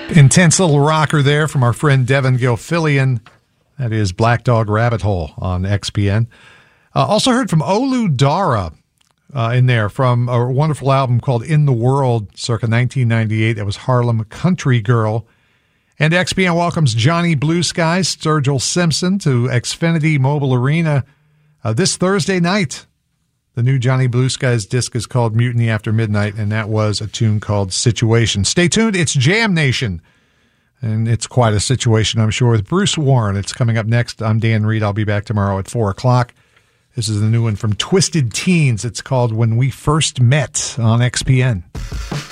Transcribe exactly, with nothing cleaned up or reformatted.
Intense little rocker there from our friend Devin Gilfillian. That is Black Dog Rabbit Hole on X P N. Uh, also heard from Olu Dara uh, in there from a wonderful album called In the World, circa nineteen ninety-eight. That was Harlem Country Girl. And X P N welcomes Johnny Blue Skies, Sturgill Simpson to Xfinity Mobile Arena uh, this Thursday night. The new Johnny Blue Skies disc is called Mutiny After Midnight, and that was a tune called Situation. Stay tuned. It's Jam Nation, and it's quite a situation, I'm sure, with Bruce Warren. It's coming up next. I'm Dan Reed. I'll be back tomorrow at four o'clock. This is the new one from Twisted Teens. It's called When We First Met on X P N.